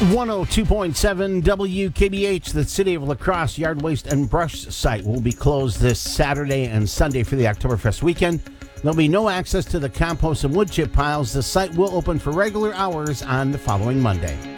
102.7 WKBH, the City of La Crosse Yard Waste and Brush site will be closed this Saturday and Sunday for the Oktoberfest weekend. There'll be no access to the compost and wood chip piles. The site will open for regular hours on the following Monday.